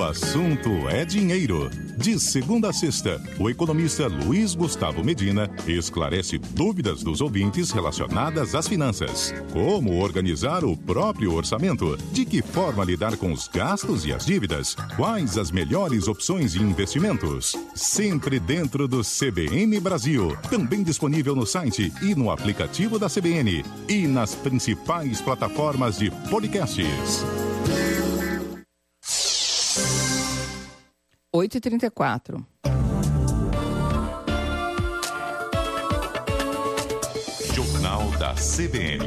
assunto é dinheiro. De segunda a sexta, o economista Luiz Gustavo Medina esclarece dúvidas dos ouvintes relacionadas às finanças. Como organizar o próprio orçamento? De que forma lidar com os gastos e as dívidas? Quais as melhores opções de investimentos? Sempre dentro do CBN Brasil. Também disponível no site e no aplicativo da CBN. E nas principais plataformas de podcasts. 8h34. Jornal da CBN.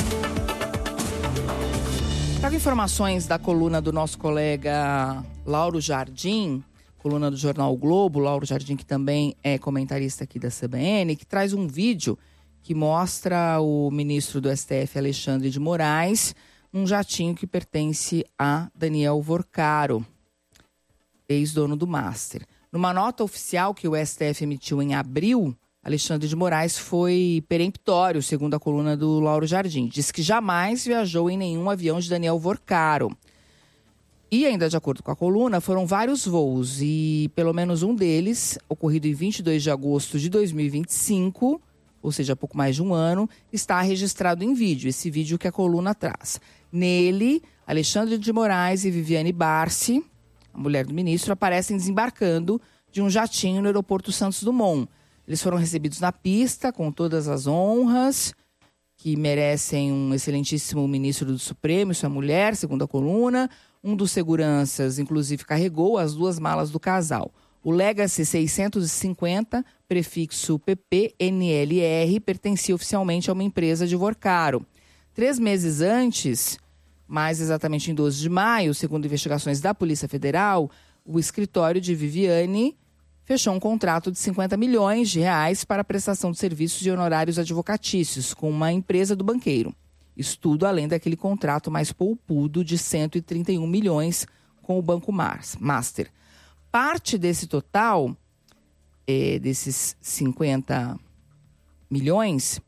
Trago informações da coluna do nosso colega Lauro Jardim, coluna do Jornal o Globo. Lauro Jardim, que também é comentarista aqui da CBN, que traz um vídeo que mostra o ministro do STF, Alexandre de Moraes, um jatinho que pertence a Daniel Vorcaro, ex-dono do Master. Numa nota oficial que o STF emitiu em abril, Alexandre de Moraes foi peremptório, segundo a coluna do Lauro Jardim. Diz que jamais viajou em nenhum avião de Daniel Vorcaro. E ainda de acordo com a coluna, foram vários voos e pelo menos um deles, ocorrido em 22 de agosto de 2025, ou seja, há pouco mais de um ano, está registrado em vídeo, esse vídeo que a coluna traz. Nele, Alexandre de Moraes e Viviane Barsi, a mulher do ministro, aparecem desembarcando de um jatinho no aeroporto Santos Dumont. Eles foram recebidos na pista com todas as honras que merecem um excelentíssimo ministro do Supremo e sua mulher, segundo a coluna. Um dos seguranças, inclusive, carregou as duas malas do casal. O Legacy 650, prefixo PPNLR, pertencia oficialmente a uma empresa de Vorcaro. 3 meses antes, mais exatamente em 12 de maio, segundo investigações da Polícia Federal, o escritório de Viviane fechou um contrato de 50 milhões de reais para a prestação de serviços e honorários advocatícios com uma empresa do banqueiro. Isso tudo além daquele contrato mais poupudo de 131 milhões com o Banco Master. Parte desse total, desses 50 milhões,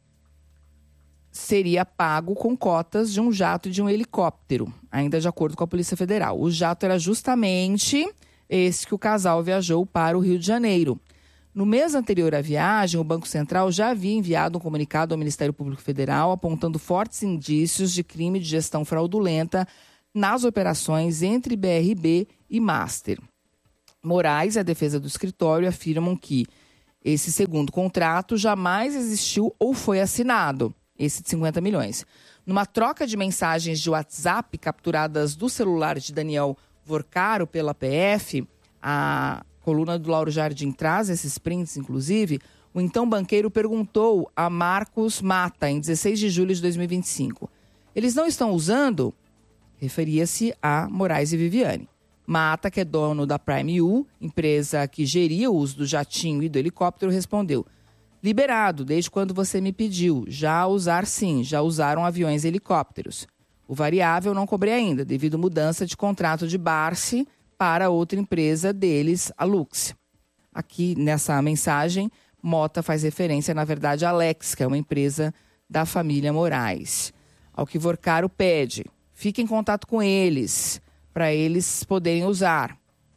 seria pago com cotas de um jato e de um helicóptero, ainda de acordo com a Polícia Federal. O jato era justamente esse que o casal viajou para o Rio de Janeiro. No mês anterior à viagem, o Banco Central já havia enviado um comunicado ao Ministério Público Federal apontando fortes indícios de crime de gestão fraudulenta nas operações entre BRB e Master. Moraes e a defesa do escritório afirmam que esse segundo contrato jamais existiu ou foi assinado, esse de 50 milhões. Numa troca de mensagens de WhatsApp capturadas do celular de Daniel Vorcaro pela PF, a coluna do Lauro Jardim traz esses prints, inclusive. O então banqueiro perguntou a Marcos Mata, em 16 de julho de 2025. Eles não estão usando? Referia-se a Moraes e Viviane. Mata, que é dono da Prime U, empresa que geria o uso do jatinho e do helicóptero, respondeu: liberado, desde quando você me pediu. Já usar sim, já usaram aviões e helicópteros. O variável não cobrei ainda, devido à mudança de contrato de Barsi para outra empresa deles, a Lux. Aqui nessa mensagem, Mota faz referência, na verdade, a Alex, que é uma empresa da família Moraes. Ao que Vorcaro pede, fique em contato com eles, para eles poderem usar.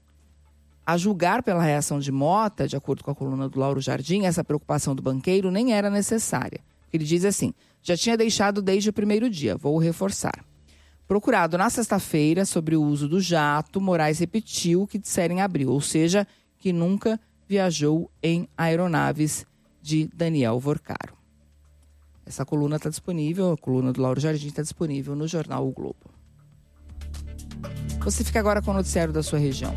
A julgar pela reação de Mota, de acordo com a coluna do Lauro Jardim, essa preocupação do banqueiro nem era necessária. Ele diz assim: já tinha deixado desde o primeiro dia, vou reforçar. Procurado na sexta-feira sobre o uso do jato, Moraes repetiu o que dissera em abril, ou seja, que nunca viajou em aeronaves de Daniel Vorcaro. Essa coluna está disponível, a coluna do Lauro Jardim está disponível no jornal O Globo. Você fica agora com o noticiário da sua região.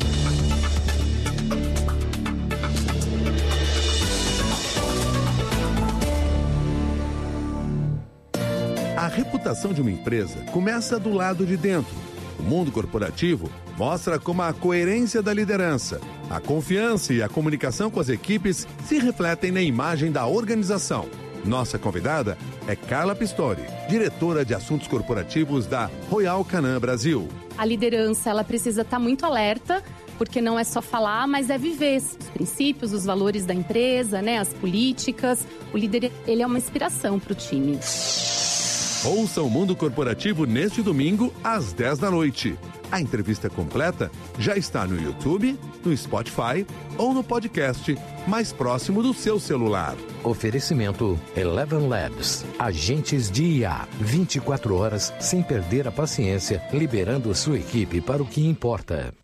A reputação de uma empresa começa do lado de dentro. O mundo corporativo mostra como a coerência da liderança, a confiança e a comunicação com as equipes se refletem na imagem da organização. Nossa convidada é Carla Pistori, diretora de assuntos corporativos da Royal Canin Brasil. A liderança, ela precisa estar muito alerta, porque não é só falar, mas é viver os princípios, os valores da empresa, né, as políticas. O líder, ele é uma inspiração para o time. Ouça o Mundo Corporativo neste domingo, às 10 da noite. A entrevista completa já está no YouTube, no Spotify ou no podcast mais próximo do seu celular. Oferecimento Eleven Labs. Agentes de IA. 24 horas sem perder a paciência, liberando sua equipe para o que importa.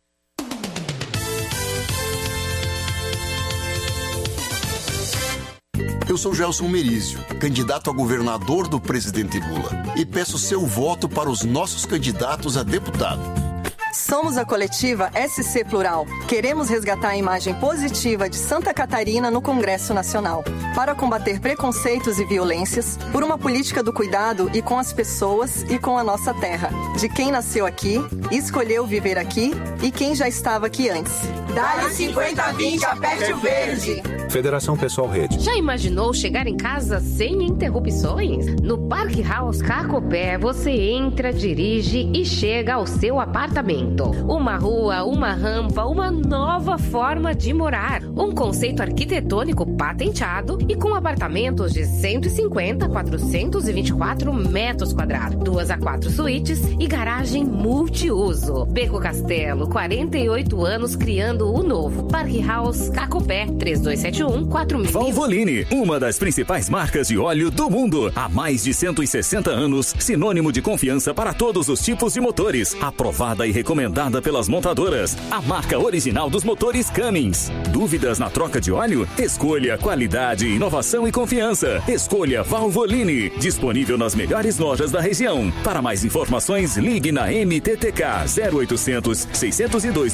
Eu sou Gelson Merizio, candidato a governador do presidente Lula, e peço seu voto para os nossos candidatos a deputado. Somos a coletiva SC Plural. Queremos resgatar a imagem positiva de Santa Catarina no Congresso Nacional, para combater preconceitos e violências, por uma política do cuidado e com as pessoas e com a nossa terra, de quem nasceu aqui, escolheu viver aqui e quem já estava aqui antes. Dá-lhe 50-20, aperte o verde. Federação Pessoal Rede. Já imaginou chegar em casa sem interrupções? No Park House Cacopé, você entra, dirige e chega ao seu apartamento. Uma rua, uma rampa, uma nova forma de morar. Um conceito arquitetônico patenteado e com apartamentos de 150 a 424 metros quadrados. 2 a 4 suítes e garagem multiuso. Beco Castelo, 48 anos criando o novo. Park House Cacopé, 3271-4000. Valvoline, uma das principais marcas de óleo do mundo. Há mais de 160 anos, sinônimo de confiança para todos os tipos de motores. Aprovada e recomendada pelas montadoras. A marca original dos motores Cummins. Dúvidas na troca de óleo? Escolha qualidade, inovação e confiança. Escolha Valvoline. Disponível nas melhores lojas da região. Para mais informações, ligue na MTTK 0800 602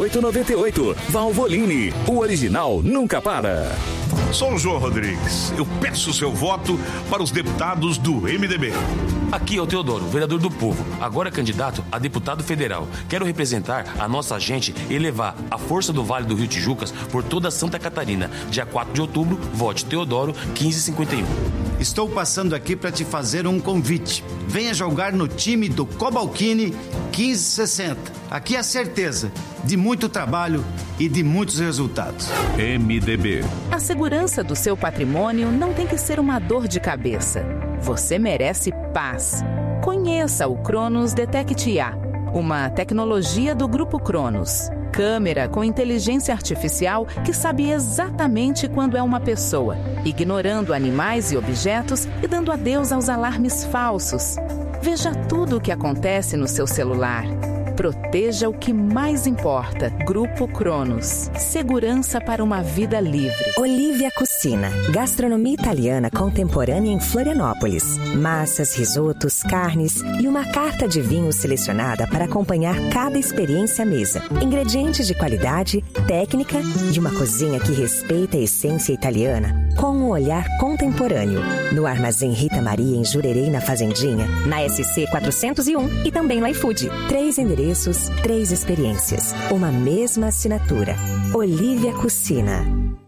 9898. Valvoline. O original nunca para. Sou o João Rodrigues. Eu peço seu voto para os deputados do MDB. Aqui é o Teodoro, vereador do povo, agora candidato a deputado federal. Quero representar a nossa gente e levar a força do Vale do Rio Tijucas por toda Santa Catarina. Dia 4 de outubro, vote Teodoro 1551. Estou passando aqui para te fazer um convite. Venha jogar no time do Cobalcini 1560. Aqui é a certeza de muito trabalho e de muitos resultados. MDB. A segurança do seu patrimônio não tem que ser uma dor de cabeça. Você merece paz. Conheça o Cronos Detect IA, uma tecnologia do Grupo Cronos. Câmera com inteligência artificial que sabe exatamente quando é uma pessoa, ignorando animais e objetos e dando adeus aos alarmes falsos. Veja tudo o que acontece no seu celular. Proteja o que mais importa. Grupo Cronos. Segurança para uma vida livre. Olivia Cucina. Gastronomia italiana contemporânea em Florianópolis. Massas, risotos, carnes e uma carta de vinhos selecionada para acompanhar cada experiência à mesa. Ingredientes de qualidade, técnica e uma cozinha que respeita a essência italiana com um olhar contemporâneo. No Armazém Rita Maria, em Jurerê, na Fazendinha, na SC 401 e também no iFood. 3 endereços, 3 experiências. Uma mesma assinatura. Olivia Cucina.